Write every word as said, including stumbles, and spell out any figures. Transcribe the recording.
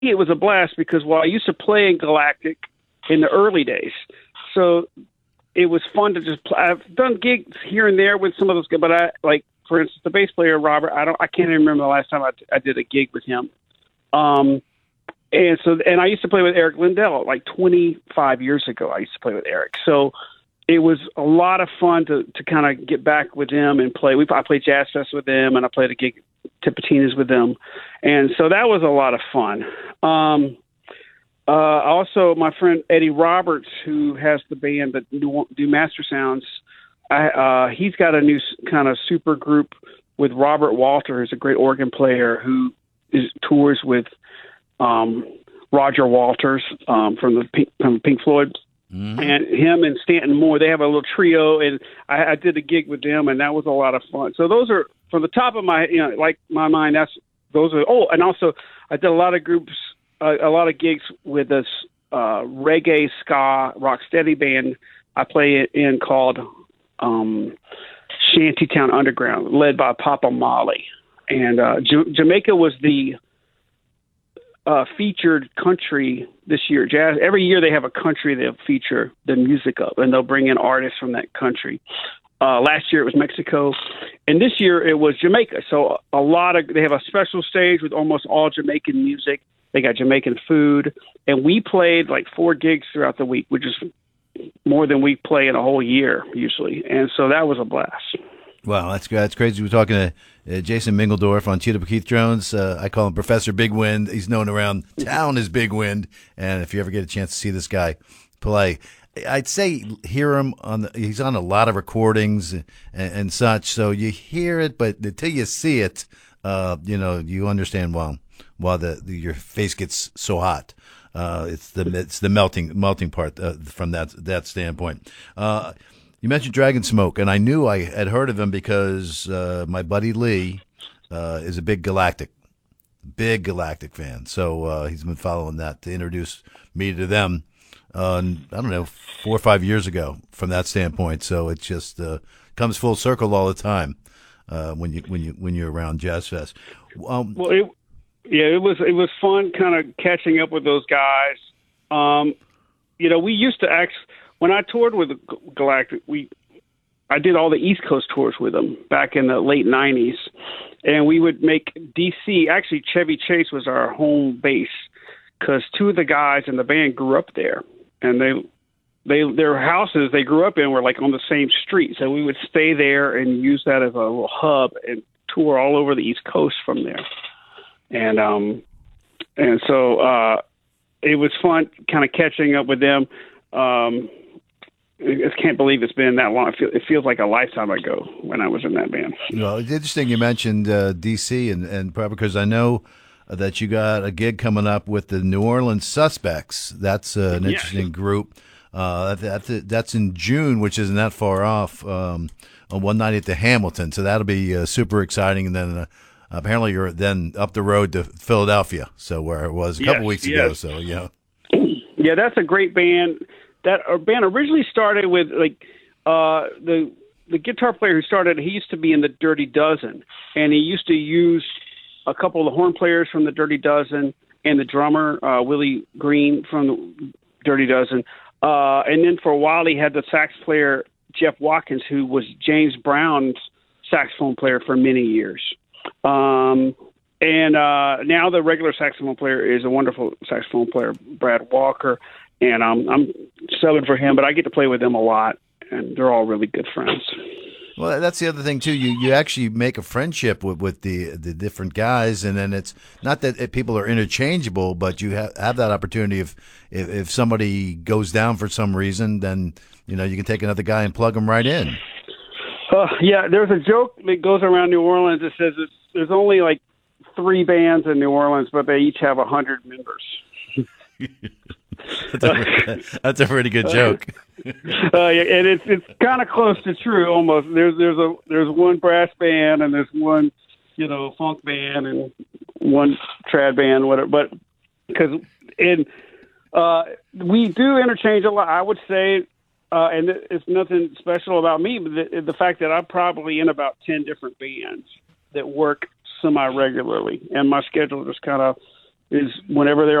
it was a blast because while I used to play in Galactic in the early days, so it was fun to just play. I've done gigs here and there with some of those guys, but I like, for instance, the bass player Robert. I don't, I can't even remember the last time I, I did a gig with him. Um, and so, and I used to play with Eric Lindell like twenty-five years ago. I used to play with Eric, so it was a lot of fun to to kind of get back with him and play. We I played Jazz Fest with them, and I played a gig Tipitina's with them, and so that was a lot of fun. Um, uh, also, my friend Eddie Roberts, who has the band that do, do Master Sounds, I, uh, he's got a new kind of super group with Robert Walter, who's a great organ player who is tours with um, Roger Walters um, from the Pink, from Pink Floyd. Mm-hmm. And him and Stanton Moore, they have a little trio, and I, I did a gig with them, and that was a lot of fun. So those are, from the top of my, you know, like my mind, that's those are. Oh, and also I did a lot of groups, uh, a lot of gigs with this uh, reggae ska rocksteady band I play in called um, Shantytown Underground, led by Papa Molly, and uh, J- Jamaica was the Uh, featured country this year. Jazz, every year they have a country they'll feature the music of, and they'll bring in artists from that country. Uh, last year it was Mexico, and this year it was Jamaica. So a lot of, they have a special stage with almost all Jamaican music. They got Jamaican food, and we played like four gigs throughout the week, which is more than we play in a whole year usually. And so that was a blast. Wow, that's that's crazy. We're talking to uh, Jason Mingledorff on Cheetah Keith Jones. Uh, I call him Professor Big Wind. He's known around town as Big Wind. And if you ever get a chance to see this guy play, I'd say hear him on. The, he's on a lot of recordings and, and such. So you hear it, but until you see it, uh, you know, you understand why why the, the your face gets so hot. Uh, it's the it's the melting melting part uh, from that that standpoint. Uh, You mentioned Dragon Smoke, and I knew I had heard of him because uh, my buddy Lee uh, is a big Galactic, big Galactic fan. So uh, he's been following that to introduce me to them, uh, I don't know, four or five years ago from that standpoint. So it just uh, comes full circle all the time uh, when you when you when you're around Jazz Fest. Um, well, it, yeah, it was it was fun kind of catching up with those guys. Um, you know, we used to actually. When I toured with Galactic, we I did all the East Coast tours with them back in the late nineties, and we would make D C. Actually, Chevy Chase was our home base because two of the guys in the band grew up there, and they they their houses they grew up in were like on the same street, so we would stay there and use that as a little hub and tour all over the East Coast from there, and um and so uh, it was fun kind of catching up with them. Um, I just can't believe it's been that long. It, feel, it feels like a lifetime ago when I was in that band. Well, it's interesting you mentioned uh, D C, and, and probably because I know that you got a gig coming up with the New Orleans Suspects. That's uh, an interesting yes. group. Uh, that, that's in June, which isn't that far off, um, on one night at the Hamilton. So that'll be uh, super exciting. And then uh, apparently you're then up the road to Philadelphia, so where it was a couple yes, weeks yes. ago. So, yeah. Yeah, that's a great band. That our band originally started with like uh, the the guitar player who started. He used to be in the Dirty Dozen, and he used to use a couple of the horn players from the Dirty Dozen and the drummer uh, Willie Green from the Dirty Dozen. Uh, and then for a while, he had the sax player Jeff Watkins, who was James Brown's saxophone player for many years. Um, and uh, now the regular saxophone player is a wonderful saxophone player, Brad Walker. And um, I'm subbing for him, but I get to play with them a lot, and they're all really good friends. Well, that's the other thing too. You you actually make a friendship with, with the the different guys, and then it's not that people are interchangeable, but you have, have that opportunity. If, if if somebody goes down for some reason, then you know you can take another guy and plug them right in. Uh, yeah, there's a joke that goes around New Orleans that says it's, there's only like three bands in New Orleans, but they each have a hundred members. That's a, that's a pretty good joke. uh, yeah, and it's it's kind of close to true almost. There's there's a there's one brass band and there's one you know funk band and one trad band, whatever. But because in uh, we do interchange a lot, I would say, uh, and it's nothing special about me, but the, the fact that I'm probably in about ten different bands that work semi regularly, and my schedule just kind of is whenever they're